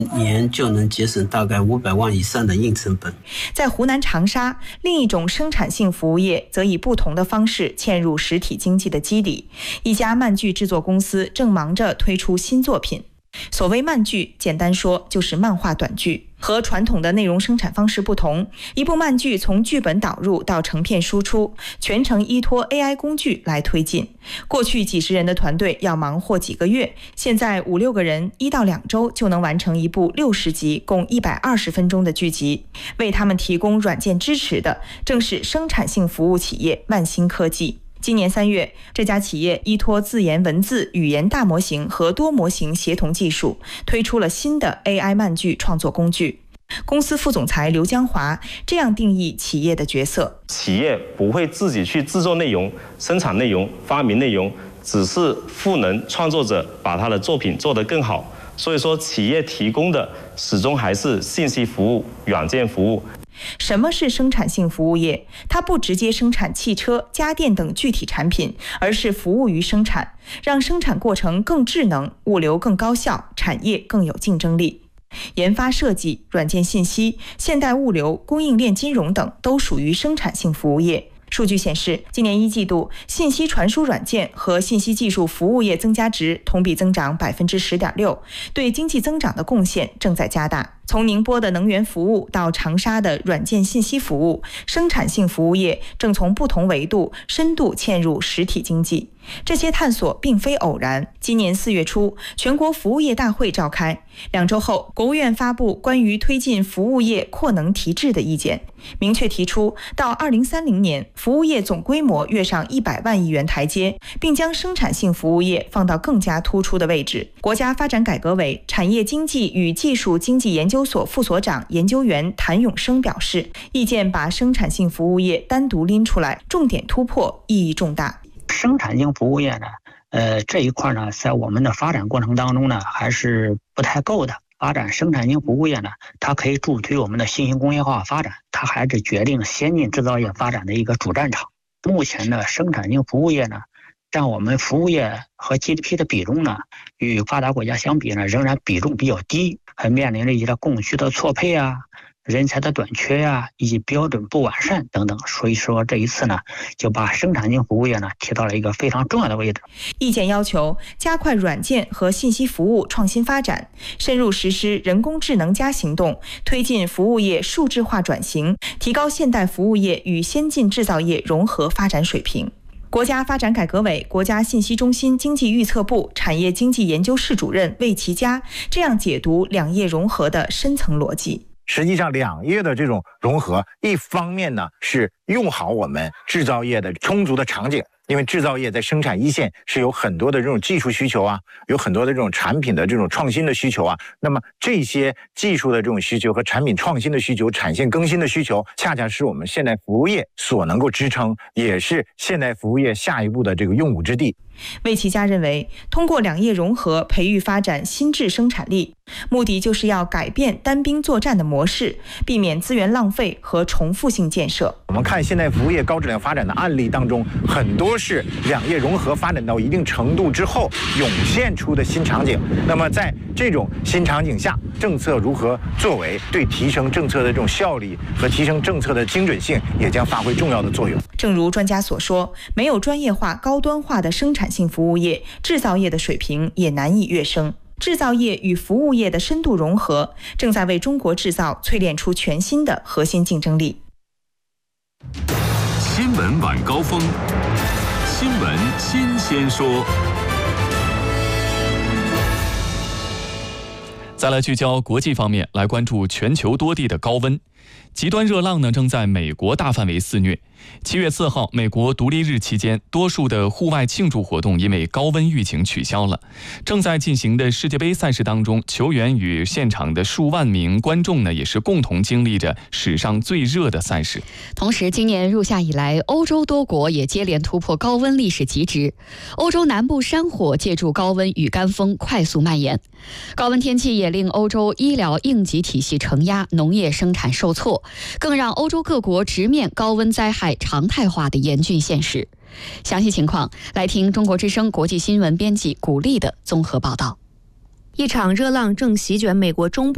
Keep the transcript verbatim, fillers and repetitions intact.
年就能节省大概五百万以上的硬成本。 在湖南长沙，另一种生产性服务业则以不同的方式嵌入实体经济的基底。一家漫剧制作公司正忙着推出新作品。所谓漫剧，简单说就是漫画短剧。和传统的内容生产方式不同，一部漫剧从剧本导入到成片输出，全程依托 A I 工具来推进。过去几十人的团队要忙活几个月，现在五六个人一到两周就能完成一部六十集、共一百二十分钟的剧集。为他们提供软件支持的，正是生产性服务企业万兴科技。今年三月，这家企业依托自研文字语言大模型和多模型协同技术，推出了新的 A I 漫剧创作工具。公司副总裁刘江华这样定义企业的角色： 企业不会自己去制作内容、生产内容、发明内容，只是赋能创作者把他的作品做得更好。所以说，企业提供的始终还是信息服务、软件服务。 什么是生产性服务业？它不直接生产汽车、家电等具体产品，而是服务于生产，让生产过程更智能，物流更高效，产业更有竞争力。研发设计、软件信息、现代物流、供应链金融等都属于生产性服务业。数据显示，今年一季度，信息传输软件和信息技术服务业增加值同比增长 百分之十点六， 对经济增长的贡献正在加大。从宁波的能源服务到长沙的软件信息服务，生产性服务业正从不同维度深度嵌入实体经济。这些探索并非偶然。今年四月初，全国服务业大会召开，两周后，国务院发布关于推进服务业扩能提质的意见，明确提出到二零三零年，服务业总规模跃上一百万亿元台阶，并将生产性服务业放到更加突出的位置。国家发展改革委产业经济与技术经济研究所副所长研究员谭永生表示，意见把生产性服务业单独拎出来，重点突破，意义重大。 生产性服务业呢，呃，这一块呢，在我们的发展过程当中呢，还是不太够的。发展生产性服务业呢，它可以助推我们的新型工业化发展，它还是决定先进制造业发展的一个主战场。目前的生产性服务业呢，占我们服务业和 G D P 的比重呢，与发达国家相比呢，仍然比重比较低，还面临着一些供需的错配啊。人才的短缺呀、啊，以及标准不完善等等，所以说这一次呢，就把生产性服务业呢提到了一个非常重要的位置。 意见要求加快软件和信息服务创新发展，深入实施人工智能加行动，推进服务业数字化转型，提高现代服务业与先进制造业融合发展水平。国家发展改革委国家信息中心经济预测部产业经济研究室主任魏其佳这样解读两业融合的深层逻辑。 实际上，两业的这种融合，一方面呢是用好我们制造业的充足的场景，因为制造业在生产一线是有很多的这种技术需求啊，有很多的这种产品的这种创新的需求啊。那么这些技术的这种需求和产品创新的需求、产线更新的需求，恰恰是我们现代服务业所能够支撑，也是现代服务业下一步的这个用武之地。 魏其佳认为，通过两业融合培育发展新质生产力，目的就是要改变单兵作战的模式，避免资源浪费和重复性建设。 我们看现代服务业高质量发展的案例当中，很多是两业融合发展到一定程度之后涌现出的新场景。那么在这种新场景下，政策如何作为，对提升政策的这种效率和提升政策的精准性也将发挥重要的作用。 正如专家所说，没有专业化、高端化的生产性服务业，制造业的水平也难以跃升。制造业与服务业的深度融合，正在为中国制造淬炼出全新的核心竞争力。 新闻晚高峰，新闻新鲜说。再来聚焦国际方面，来关注全球多地的高温。极端热浪呢正在美国大范围肆虐。七月四号，美国独立日期间，多数的户外庆祝活动因为高温疫情取消了。正在进行的世界杯赛事当中，球员与现场的数万名观众呢，也是共同经历着史上最热的赛事。 同时，今年入夏以来，欧洲多国也接连突破高温历史极值。欧洲南部山火借助高温与干风快速蔓延，高温天气也令欧洲医疗应急体系承压，农业生产受挫，更让欧洲各国直面高温灾害常态化的严峻现实。详细情况来听中国之声国际新闻编辑古丽的综合报道。 一场热浪正席卷美国中部